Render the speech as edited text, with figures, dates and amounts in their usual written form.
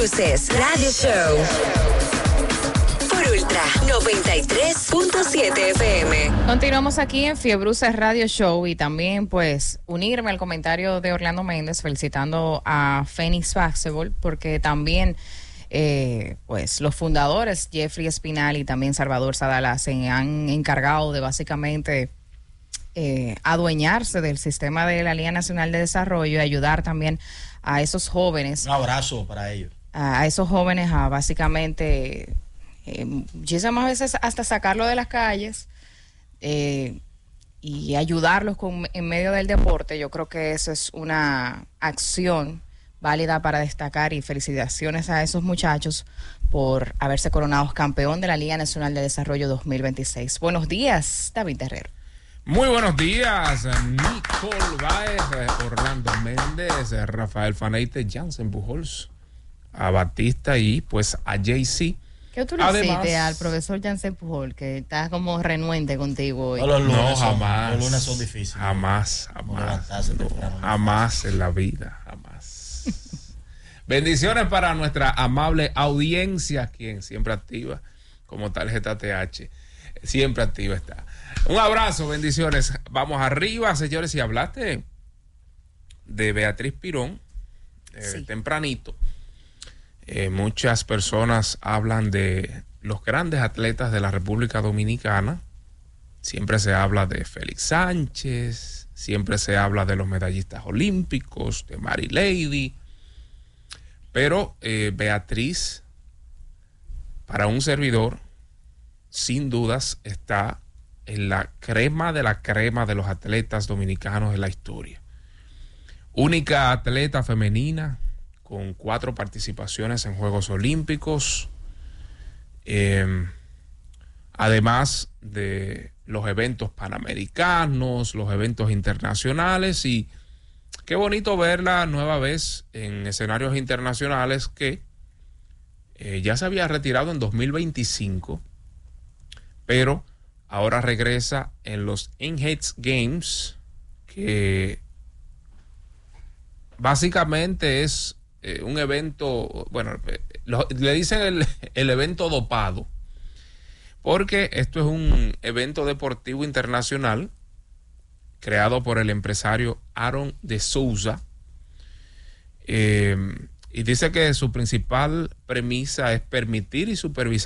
Bruces Radio Show por Ultra 93.7 FM. Continuamos aquí en Fiebruces Radio Show y también pues unirme al comentario de Orlando Méndez felicitando a Phoenix Basketball porque también pues los fundadores Jeffrey Espinal y también Salvador Sadala se han encargado de básicamente adueñarse del sistema de la Liga Nacional de Desarrollo y ayudar también a esos jóvenes. Un abrazo para ellos. A esos jóvenes a básicamente muchísimas veces hasta sacarlo de las calles y ayudarlos en medio del deporte. Yo creo que eso es una acción válida para destacar y felicitaciones a esos muchachos por haberse coronados campeón de la Liga Nacional de Desarrollo 2026. Buenos días, David Terrero. Muy buenos días, Nicole Baez, Orlando Méndez, Rafael Faneite, Jansen Pujols, a Batista y pues a JC. ¿Qué tú le hiciste al profesor Jansen Pujol, que está como renuente contigo hoy? No, jamás. Los lunes son difíciles. Jamás en la vida, jamás. Bendiciones para nuestra amable audiencia, quien siempre activa como tarjeta TH. Siempre activa está. Un abrazo, bendiciones. Vamos arriba, señores. Si hablaste de Beatriz Pirón, sí, tempranito, muchas personas hablan de los grandes atletas de la República Dominicana. Siempre se habla de Félix Sánchez, siempre se habla de los medallistas olímpicos, de Mary Lady. Pero Beatriz, para un servidor, sin dudas, está en la crema de los atletas dominicanos de la historia. Única atleta femenina con 4 participaciones en Juegos Olímpicos, además de los eventos panamericanos, los eventos internacionales, y qué bonito verla nueva vez en escenarios internacionales que ya se había retirado en 2025, pero ahora regresa en los Enhanced Games, que básicamente es un evento, bueno, le dicen el evento dopado, porque esto es un evento deportivo internacional creado por el empresario Aaron de Souza, y dice que su principal premisa es permitir y supervisar